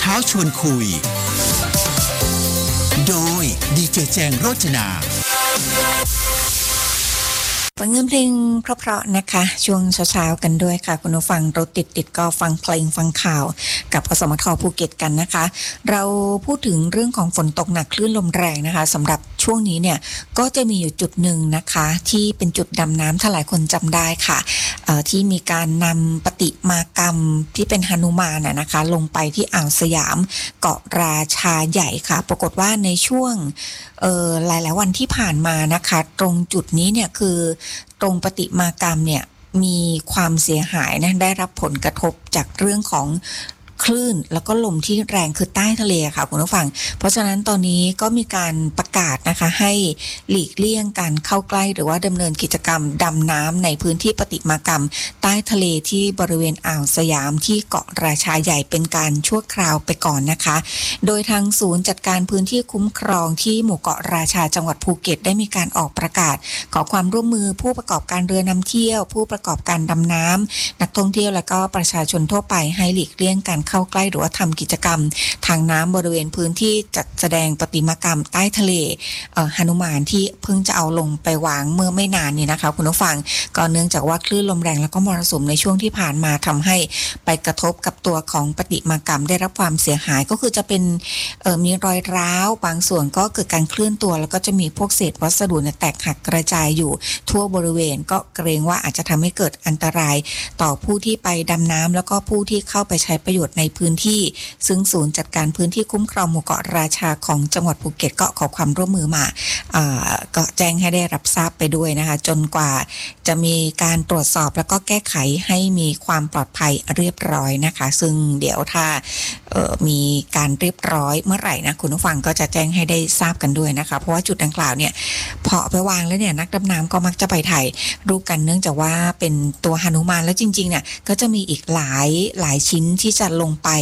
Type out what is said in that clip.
ช้าชวนคุยโดยดีเจแจงโรจนาฟังเพลงเพราะๆนะคะช่วงเช้าๆกันด้วยค่ะคุณผู้ฟังรถติดก็ฟังเพลงฟังข่าวกับอสมทภูเก็ตกันนะคะเราพูดถึงเรื่องของฝนตกหนักคลื่นลมแรงนะคะสำหรับช่วงนี้เนี่ยก็จะมีอยู่จุดหนึ่งนะคะที่เป็นจุดดำน้ำถ้าหลายคนจำได้ค่ะที่มีการนำปฏิมากรรมที่เป็นหนุมานนะคะลงไปที่อ่าวสยามเกาะราชาใหญ่ค่ะปรากฏว่าในช่วงหลายๆวันที่ผ่านมานะคะตรงจุดนี้เนี่ยคือตรงปฏิมากรรมเนี่ยมีความเสียหายนะได้รับผลกระทบจากเรื่องของคลื่นแล้วก็ลมที่แรงคือใต้ทะเลค่ะคุณผู้ฟังเพราะฉะนั้นตอนนี้ก็มีการประกาศนะคะให้หลีกเลี่ยงการเข้าใกล้หรือว่าดำเนินกิจกรรมดำน้ำในพื้นที่ปฏิมากรรมใต้ทะเลที่บริเวณอ่าวสยามที่เกาะราชาใหญ่เป็นการชั่วคราวไปก่อนนะคะโดยทางศูนย์จัดการพื้นที่คุ้มครองที่หมู่เกาะราชาจังหวัดภูเก็ตได้มีการออกประกาศขอความร่วมมือผู้ประกอบการเรือนำเที่ยวผู้ประกอบการดำน้ำนักท่องเที่ยวและก็ประชาชนทั่วไปให้หลีกเลี่ยงการเข้าใกล้หรือว่าทำกิจกรรมทางน้ำบริเวณพื้นที่จัดแสดงประติมากรรมใต้ทะเลหนุมานที่เพิ่งจะเอาลงไปวางเมื่อไม่นานนี้นะคะคุณผู้ฟังก็เนื่องจากว่าคลื่นลมแรงแล้วก็มรสุมในช่วงที่ผ่านมาทำให้ไปกระทบกับตัวของประติมากรรมได้รับความเสียหายก็คือจะเป็นมีรอยร้าวบางส่วนก็เกิดการเคลื่อนตัวแล้วก็จะมีพวกเศษวัสดุแตกหักกระจายอยู่ทั่วบริเวณก็เกรงว่าอาจจะทำให้เกิดอันตรายต่อผู้ที่ไปดำน้ำแล้วก็ผู้ที่เข้าไปใช้ประโยชน์ในพื้นที่ซึ่งศูนย์จัดการพื้นที่คุ้มครองหมู่เกาะราชาของจังหวัดภูเก็ตก็ขอความร่วมมือมาก็แจ้งให้ได้รับทราบไปด้วยนะคะจนกว่าจะมีการตรวจสอบแล้วก็แก้ไขให้มีความปลอดภัยเรียบร้อยนะคะซึ่งเดี๋ยวถ้ามีการเรียบร้อยเมื่อไหร่นะคุณผู้ฟังก็จะแจ้งให้ได้ทราบกันด้วยนะคะเพราะว่าจุดดังกล่าวเนี่ยพอไปวางแล้วเนี่ยนักดำน้ำก็มักจะไปถ่ายรูปกันเนื่องจากว่าเป็นตัวหนุมานแล้วจริงๆเนี่ยก็จะมีอีกหลายชิ้นที่จะลงไป